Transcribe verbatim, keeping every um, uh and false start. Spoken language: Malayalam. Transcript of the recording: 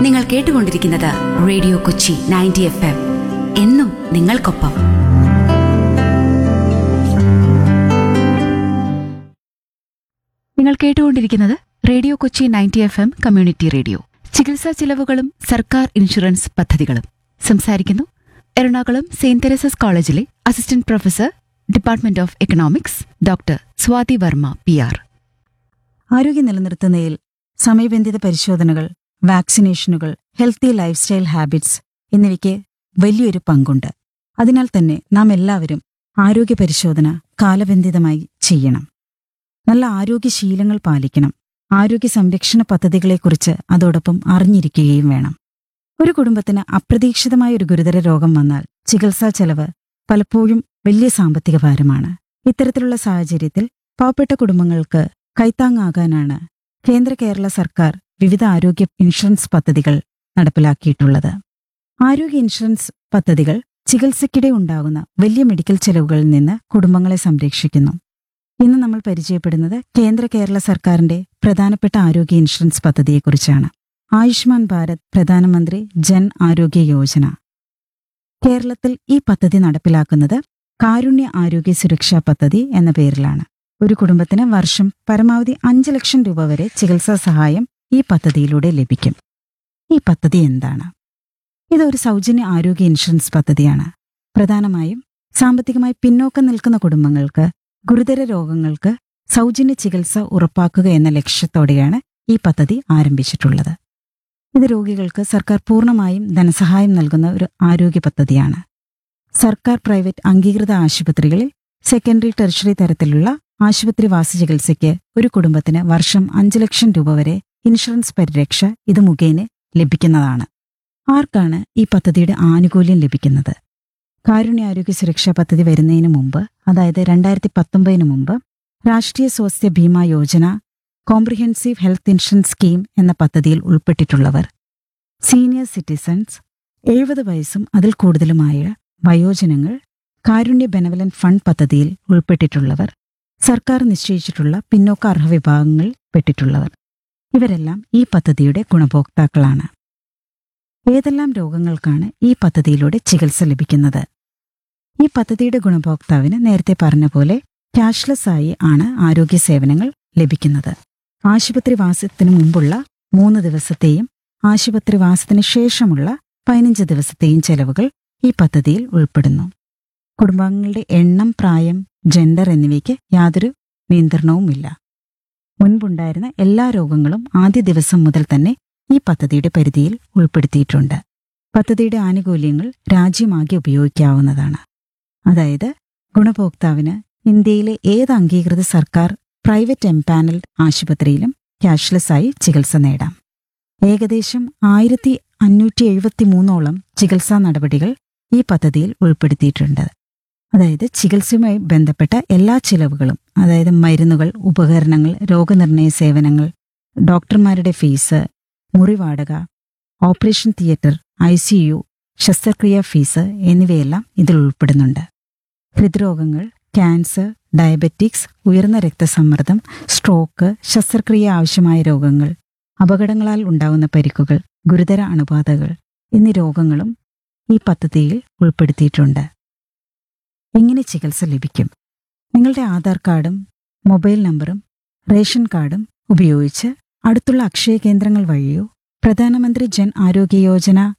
നിങ്ങൾ കേട്ടുകൊണ്ടിരിക്കുന്നത് radio Kochi ninety F M. എന്നും നിങ്ങൾക്കൊപ്പം. നിങ്ങൾ കേട്ടുകൊണ്ടിരിക്കുന്നത് radio Kochi ninety F M community radio. ചികിത്സാ ചിലവുകളും സർക്കാർ ഇൻഷുറൻസ് പദ്ധതികളും സംസാരിക്കുന്നു എറണാകുളം സെയിന്റ് തെരേസസ് കോളേജിലെ assistant professor, department of economics, doctor Swathi Varma P R. ആരോഗ്യം നിലനിർത്തുന്നതിൽ സമയബന്ധിത പരിശോധനകൾ, വാക്സിനേഷനുകൾ, ഹെൽത്തി ലൈഫ് സ്റ്റൈൽ ഹാബിറ്റ്സ് എന്നിവയ്ക്ക് വലിയൊരു പങ്കുണ്ട്. അതിനാൽ തന്നെ നാം എല്ലാവരും ആരോഗ്യ പരിശോധന കാലബന്ധിതമായി ചെയ്യണം. നല്ല ആരോഗ്യശീലങ്ങൾ പാലിക്കണം. ആരോഗ്യ സംരക്ഷണ പദ്ധതികളെക്കുറിച്ച് അതോടൊപ്പം അറിഞ്ഞിരിക്കുകയും വേണം. ഒരു കുടുംബത്തിന് അപ്രതീക്ഷിതമായ ഒരു ഗുരുതര രോഗം വന്നാൽ ചികിത്സാ ചെലവ് പലപ്പോഴും വലിയ സാമ്പത്തിക ഭാരമാണ്. ഇത്തരത്തിലുള്ള സാഹചര്യത്തിൽ പാവപ്പെട്ട കുടുംബങ്ങൾക്ക് കൈത്താങ്ങാകാനാണ് കേന്ദ്ര കേരള സർക്കാർ വിവിധ ആരോഗ്യ ഇൻഷുറൻസ് പദ്ധതികൾ നടപ്പിലാക്കിയിട്ടുള്ളത്. ആരോഗ്യ ഇൻഷുറൻസ് പദ്ധതികൾ ചികിത്സയ്ക്കിടെ ഉണ്ടാകുന്ന വലിയ മെഡിക്കൽ ചെലവുകളിൽ നിന്ന് കുടുംബങ്ങളെ സംരക്ഷിക്കുന്നു. ഇന്ന് നമ്മൾ പരിചയപ്പെടുന്നത് കേന്ദ്ര കേരള സർക്കാരിന്റെ പ്രധാനപ്പെട്ട ആരോഗ്യ ഇൻഷുറൻസ് പദ്ധതിയെക്കുറിച്ചാണ്. ആയുഷ്മാൻ ഭാരത് പ്രധാനമന്ത്രി ജൻ ആരോഗ്യ യോജന. കേരളത്തിൽ ഈ പദ്ധതി നടപ്പിലാക്കുന്നത് കാരുണ്യ ആരോഗ്യ സുരക്ഷാ പദ്ധതി എന്ന പേരിലാണ്. ഒരു കുടുംബത്തിന് വർഷം പരമാവധി അഞ്ച് ലക്ഷം രൂപ വരെ ചികിത്സാ സഹായം ഈ പദ്ധതിയിലൂടെ ലഭിക്കും. ഈ പദ്ധതി എന്താണ്? ഇതൊരു സൗജന്യ ആരോഗ്യ ഇൻഷുറൻസ് പദ്ധതിയാണ്. പ്രധാനമായും സാമ്പത്തികമായി പിന്നോക്കം നിൽക്കുന്ന കുടുംബങ്ങൾക്ക് ഗുരുതര രോഗങ്ങൾക്ക് സൗജന്യ ചികിത്സ ഉറപ്പാക്കുക എന്ന ലക്ഷ്യത്തോടെയാണ് ഈ പദ്ധതി ആരംഭിച്ചിട്ടുള്ളത്. ഇത് രോഗികൾക്ക് സർക്കാർ പൂർണ്ണമായും ധനസഹായം നൽകുന്ന ഒരു ആരോഗ്യ പദ്ധതിയാണ്. സർക്കാർ പ്രൈവറ്റ് അംഗീകൃത ആശുപത്രികളിൽ സെക്കൻഡറി ടെറിഷറി തരത്തിലുള്ള ആശുപത്രിവാസ ചികിത്സയ്ക്ക് ഒരു കുടുംബത്തിന് വർഷം അഞ്ച് ലക്ഷം രൂപ വരെ ഇൻഷുറൻസ് പരിരക്ഷ ഇത് മുഖേന ലഭിക്കുന്നതാണ്. ആർക്കാണ് ഈ പദ്ധതിയുടെ ആനുകൂല്യം ലഭിക്കുന്നത്? കാരുണ്യാരോഗ്യ സുരക്ഷാ പദ്ധതി വരുന്നതിന് മുമ്പ്, അതായത് രണ്ടായിരത്തി പത്തൊമ്പതിന് മുമ്പ്, രാഷ്ട്രീയ Swasthya Bima Yojana comprehensive health insurance scheme എന്ന പദ്ധതിയിൽ ഉൾപ്പെട്ടിട്ടുള്ളവർ, സീനിയർ സിറ്റിസൺസ്, എഴുപത് വയസ്സും അതിൽ കൂടുതലുമായ വയോജനങ്ങൾ, കാരുണ്യ ബെനവലന്റ് ഫണ്ട് പദ്ധതിയിൽ ഉൾപ്പെട്ടിട്ടുള്ളവർ, സർക്കാർ നിശ്ചയിച്ചിട്ടുള്ള പിന്നോക്ക അർഹ വിഭാഗങ്ങളിൽ പെട്ടിട്ടുള്ളവർ, ഇവരെല്ലാം ഈ പദ്ധതിയുടെ ഗുണഭോക്താക്കളാണ്. ഏതെല്ലാം രോഗങ്ങൾക്കാണ് ഈ പദ്ധതിയിലൂടെ ചികിത്സ ലഭിക്കുന്നത്? ഈ പദ്ധതിയുടെ ഗുണഭോക്താവിന് നേരത്തെ പറഞ്ഞ പോലെ ക്യാഷ്ലെസ് ആയി ആണ് ആരോഗ്യ സേവനങ്ങൾ ലഭിക്കുന്നത്. ആശുപത്രിവാസത്തിന് മുമ്പുള്ള മൂന്ന് ദിവസത്തെയും ആശുപത്രിവാസത്തിന് ശേഷമുള്ള പതിനഞ്ച് ദിവസത്തെയും ചെലവുകൾ ഈ പദ്ധതിയിൽ ഉൾപ്പെടുന്നു. കുടുംബാംഗങ്ങളുടെ എണ്ണം, പ്രായം, ജെൻഡർ എന്നിവയ്ക്ക് യാതൊരു നിയന്ത്രണവുമില്ല. മുൻപുണ്ടായിരുന്ന എല്ലാ രോഗങ്ങളും ആദ്യ ദിവസം മുതൽ തന്നെ ഈ പദ്ധതിയുടെ പരിധിയിൽ ഉൾപ്പെടുത്തിയിട്ടുണ്ട്. പദ്ധതിയുടെ ആനുകൂല്യങ്ങൾ രാജ്യമാകെ ഉപയോഗിക്കാവുന്നതാണ്. അതായത് ഗുണഭോക്താവിന് ഇന്ത്യയിലെ ഏത് അംഗീകൃത സർക്കാർ പ്രൈവറ്റ് എംപാനൽഡ് ആശുപത്രിയിലും ക്യാഷ്ലെസ് ആയി ചികിത്സ നേടാം. ഏകദേശം ആയിരത്തി അഞ്ഞൂറ്റി എഴുപത്തി മൂന്നോളം ചികിത്സാ നടപടികൾ ഈ പദ്ധതിയിൽ ഉൾപ്പെടുത്തിയിട്ടുണ്ട്. അതായത് ചികിത്സയുമായി ബന്ധപ്പെട്ട എല്ലാ ചിലവുകളും, അതായത് മരുന്നുകൾ, ഉപകരണങ്ങൾ, രോഗനിർണയ സേവനങ്ങൾ, ഡോക്ടർമാരുടെ ഫീസ്, മുറി വാടക, operation theatre, I C U, ശസ്ത്രക്രിയാ ഫീസ് എന്നിവയെല്ലാം ഇതിൽ ഉൾപ്പെടുന്നുണ്ട്. ഹൃദ്രോഗങ്ങൾ, ക്യാൻസർ, ഡയബറ്റിക്സ്, ഉയർന്ന രക്തസമ്മർദ്ദം, സ്ട്രോക്ക്, ശസ്ത്രക്രിയ ആവശ്യമായ രോഗങ്ങൾ, അപകടങ്ങളാൽ ഉണ്ടാകുന്ന പരിക്കുകൾ, ഗുരുതര അണുബാധകൾ എന്നീ രോഗങ്ങളും ഈ പദ്ധതിയിൽ ഉൾപ്പെടുത്തിയിട്ടുണ്ട്. എങ്ങനെ ചികിത്സ ലഭിക്കും? നിങ്ങളുടെ ആധാർ കാർഡും മൊബൈൽ നമ്പറും റേഷൻ കാർഡും ഉപയോഗിച്ച് അടുത്തുള്ള അക്ഷയ കേന്ദ്രങ്ങൾ വഴിയോ പ്രധാനമന്ത്രി ജൻ ആരോഗ്യ യോജന